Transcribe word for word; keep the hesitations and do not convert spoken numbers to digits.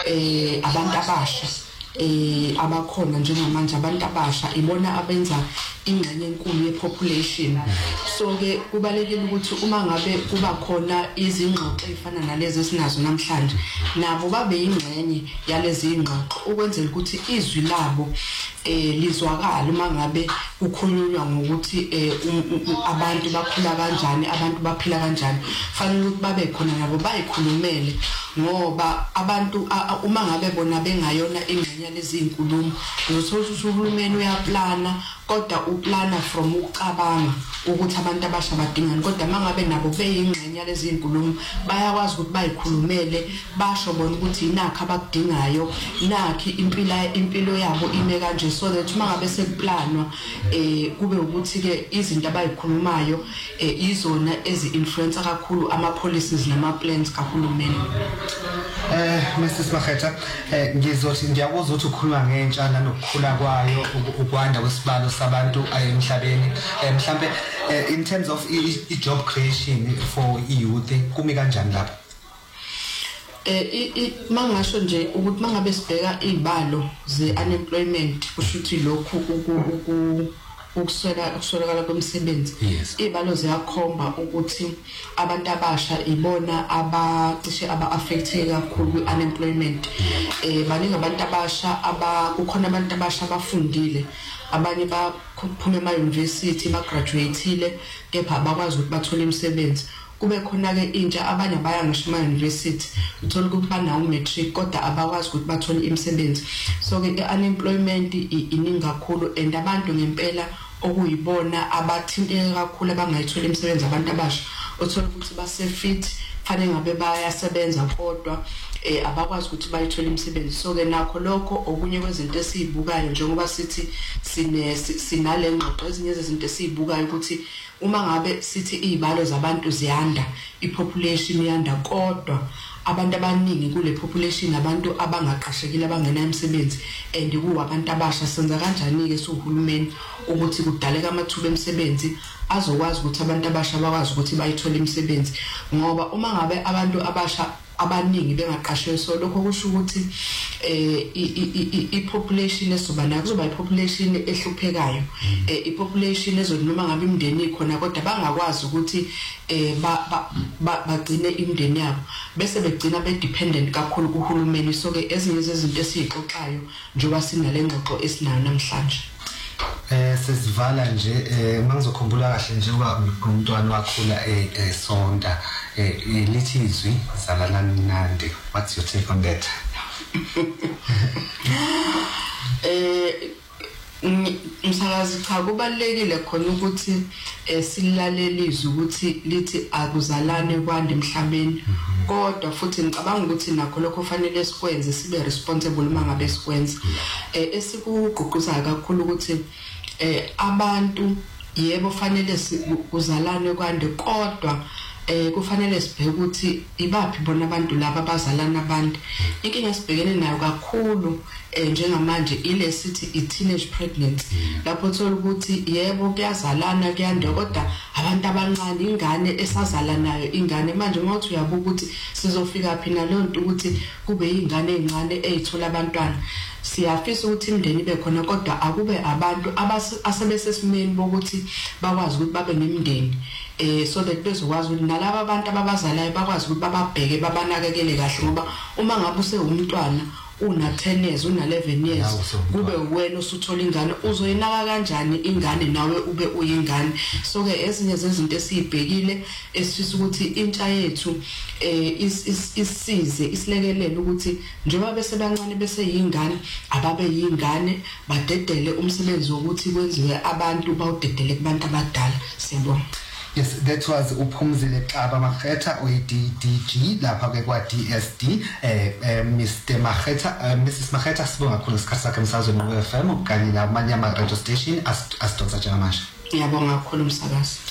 eh abantu abasha eh abakhona njengamanje abantu abasha ibona abenza ingxenye enkulu yepopulation. So ke kubalekile ukuthi uma ngabe kuba khona izingxoxo ezifana nalezi esinazo namhlanje nabo babe ingxenye yalezi ingxoxo ukwenzela ukuthi izwi labo eh lizwakala uma ngabe kukhulunywa ngokuthi eh abantu bakhula kanjani, abantu baphila kanjani. Fanele ukuthi babe khona nabo bayikhulumele ngoba abantu uma ngabe bona bengayona ingxenye lezi inkulumo uzothola ukuthi uhulumeni uyaplana kodwa uplana from ucabanga ukuthi abantu abasha badingani, kodwa mangabe nabo beyingxenye lezi inkulumo bayakwazi ukuthi bayikhulumele basho bona ukuthi inakho abakudingayo, nakhi impilo impilo yabo ime kanje, so that mangabe sekuplanwa eh kube ukuthi ke izinto abayikhulumayo eh izona ezi influence kakhulu ama policies nama plans kahulumeni. Eh Missus Makgetha, eh ngizothi ngiyakuzwa ukuthi ukhuluma ngentsha nanokukhula kwayo ukwanda kwesibalo sabantu emhlabeni. Eh mhlambe in terms of i job creation for youth kumi kanjani lapho? Eh mangasho nje ukuthi mangabe sibheka izibalo ze unemployment kusho ukuthi lokhu uku ukuswela ukuswelakala kwemisebenzi, izibalo ziyakhomba ukuthi abantu abasha ibona abacishe aba affected kakhulu kwi unemployment. Eh baningi abantu abasha aba kukhona abantu abasha abafundile, abanye baphuma ema university ba graduateile kepha bakwazi ukuthi bathole imisebenzi. Kube khona ke intsha abanye baya ngisho ema university uthola ukuthi banawo matric kodwa abakwazi ukuthi bathole imisebenzi. So ke unemployment iningi kakhulu and abantu ngempela okuyibona abathinteke kakhulu abangayithola imisebenzi abantu abasha uthola ukuthi base fit fanele ngabe bayasebenza kodwa eh abakwazi ukuthi bayithola imisebenzi. So ke nakho lokho okunye kwezinto esizibukayo njengoba sithi sine sinale ngxoxo ezinye zezinto esizibukayo ukuthi uma ngabe sithi izibalo zabantu ziyanda, ipopulation iyanda, kodwa abantu abaningi kule population abantu abangaqashekile abangena imisebenzi and kuwa abantu abasha. Senza kanjani ke sohulumeni ukuthi kudaleka amathuba emisebenzi azokwazi ukuthi abantu abasha bakwazi ukuthi bayithola imisebenzi, ngoba uma ngabe abantu abasha abaningi bengaqashwe so lokho kusho ukuthi eh i population esoba nayo kuzoba i population ehluphekayo, eh i population ezonoma ngabe imndeni ikhona kodwa bangakwazi ukuthi eh bagcine imndeni yabo bese begcina be dependent kakhulu kuhulumeni. So ke ezinye zezinto esixoxayo njengoba sinale ngxoxo esinayo namhlanje eh sesivala nje eh mangizokhumbula kahle nje uba umntwana wakhula esonda eh lithi izwi zalalani nandi. What's your take on that? eh umsakazi cha kubalekile khona ukuthi silalelizwe ukuthi lithi akuzalane kwande emhlabeni, kodwa futhi ngicabanga ukuthi nakho lokho fanele sikwenze sibe responsible uma ngabe sikwenza. eh esikuguquza kakhulu ukuthi eh abantu yebo fanele kuzalane kwande, kodwa eh kufanele sibheke ukuthi ibaphi bona abantu laba abazalana abantu. Inkinga esibhekene nayo kakhulu eh njengamanje ile sithi i teenage pregnancy, lapho uthola ukuthi yebo kuyazalana kuyanda kodwa abantu abancane, ingane esazalanayo ingane manje mawuthi uyabuka ukuthi sizofika phi nalonto ukuthi kube ingane ezincane ezithola abantwana. Siyafisa ukuthi imndeni ibe khona kodwa akube abantu asebesesimeni bokuthi bakwazi ukuthi babe nemndeni eh so that bezokwazi ukuthi nalabo abantu ababazalayo bakwazi ukuthi bababheke babanakekele kahle, ngoba uma ngabe usewumntwana una ten years una eleven years kube wena usuthola ingane uzoyinaka kanjani ingane nawe ube uyingane. So ke ezinye zezinto esizibhekile esifisa ukuthi intsha yethu eh isize isilekelele ukuthi njengoba bese bancane bese yingane ababe yingane badedele umsebenzi wokuthi kwenziwe abantu bawudedele kubantu abadala. Siyabonga. Yes, that was uPhumzile Xaba Makgetha oyi D D G lapha ke kwa D S D. eh Mister Makgetha, Missus Makgetha sibonga kakhulu isikhathi sakhe emsakazweni we F M kanye namanye ama radio station asidonsa njengamanje. Ngiyabonga kakhulu umsakazi.